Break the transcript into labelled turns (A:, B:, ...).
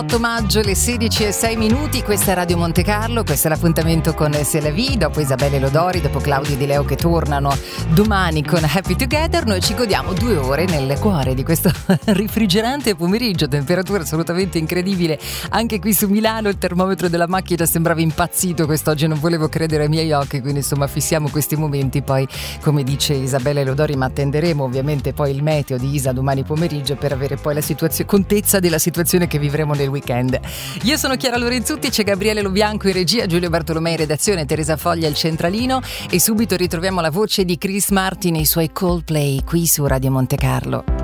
A: 8 maggio, le 16:06, questa è Radio Monte Carlo, questo è l'appuntamento con C'est la vie, dopo Isabelle Lodori, dopo Claudio Di Leo che tornano domani con Happy Together. Noi ci godiamo 2 ore nel cuore di questo refrigerante pomeriggio, temperatura assolutamente incredibile anche qui su Milano, il termometro della macchina sembrava impazzito quest'oggi, non volevo credere ai miei occhi, quindi insomma fissiamo questi momenti, poi come dice Isabelle Lodori, ma attenderemo ovviamente poi il meteo di Isa domani pomeriggio per avere poi la contezza della situazione che vivremo nel weekend. Io sono Chiara Lorenzutti, c'è Gabriele Lobianco in regia, Giulio Bartolomei in redazione, Teresa Foglia il centralino e subito ritroviamo la voce di Chris Martin e i suoi Coldplay qui su Radio Monte Carlo.